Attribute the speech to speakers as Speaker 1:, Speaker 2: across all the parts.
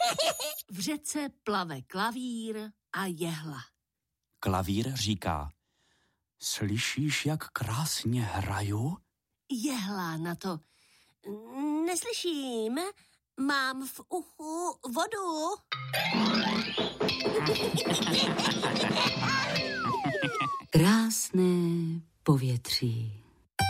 Speaker 1: V řece plave klavír a jehla.
Speaker 2: Klavír říká: slyšíš, jak krásně hraju?
Speaker 1: Jehla na to: neslyším, mám v uchu vodu.
Speaker 3: Krásné povětří.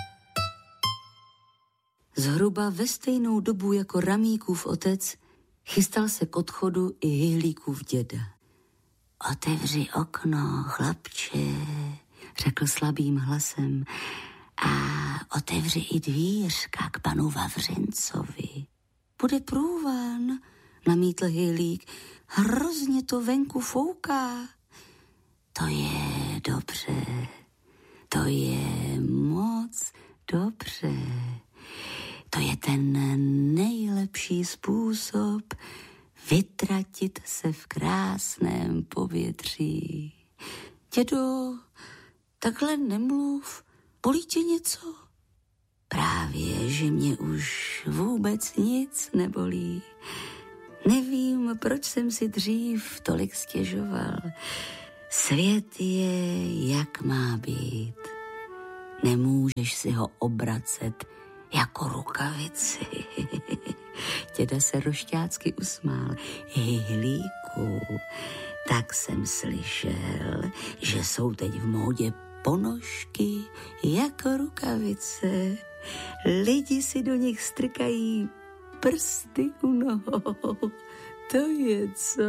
Speaker 3: Zhruba ve stejnou dobu jako Ramíkův otec chystal se k odchodu i Hyhlíkův děda. Otevři okno, chlapče, řekl slabým hlasem, a otevři i dvířka k panu Vavřincovi. Bude průvan, namítl Hyhlík, hrozně to venku fouká. To je dobře, to je moc dobře. To je ten nejlepší způsob vytratit se v krásném povětří. Dědo, takhle nemluv, bolí tě něco? Právě, že mě už vůbec nic nebolí. Nevím, proč jsem si dřív tolik stěžoval. Svět je, jak má být. Nemůžeš si ho obracet jako rukavici. Děda se rošťácky usmál. Hyhlíku, tak jsem slyšel, že jsou teď v módě ponožky jako rukavice. Lidi si do nich strkají prsty u nohou. To je co?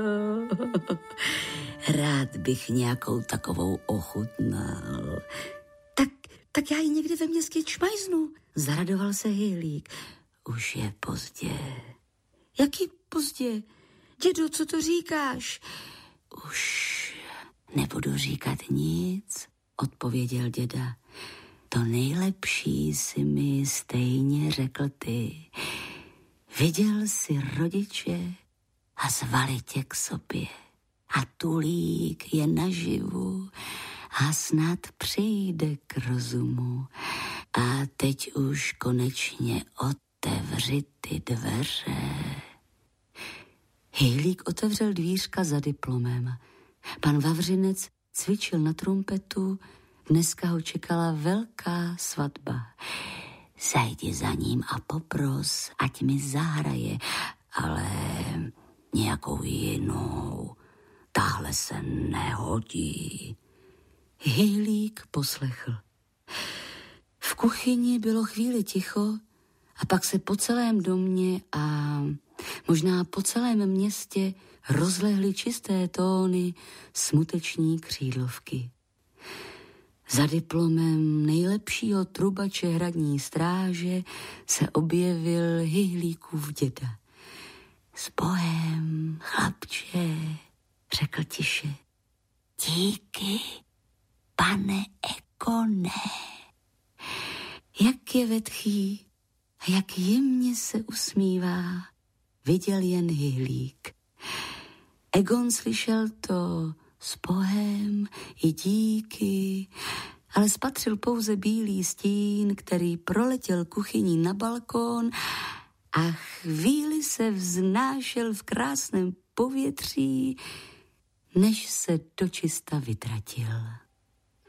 Speaker 3: Rád bych nějakou takovou ochutnal. Tak já ji někde ve městě čmajznu, zaradoval se Hyhlík. Už je pozdě. Jaký pozdě? Dědo, co to říkáš? Už nebudu říkat nic, odpověděl děda. To nejlepší si mi stejně řekl ty. Viděl si rodiče a zvali tě k sobě. A tulík je naživu a snad přijde k rozumu. A teď už konečně otevři ty dveře. Hyhlík otevřel dvířka za diplomem. Pan Vavřinec cvičil na trumpetu, dneska ho čekala velká svatba. Zajdi za ním a popros, ať mi zahraje, ale nějakou jinou. Tahle se nehodí. Hyhlík poslechl. V kuchyni bylo chvíli ticho a pak se po celém domě a možná po celém městě rozlehly čisté tóny smuteční křídlovky. Za diplomem nejlepšího trubače hradní stráže se objevil Hyhlíkův děda. S Bohem, chlapče, řekl tiše. Díky, pane Egone. Jak je vetchý a jak jemně se usmívá, viděl jen Hyhlík. Egon slyšel to s Bohem i díky, ale spatřil pouze bílý stín, který proletěl kuchyní na balkón a chvíli se vznášel v krásném povětří, než se dočista vytratil.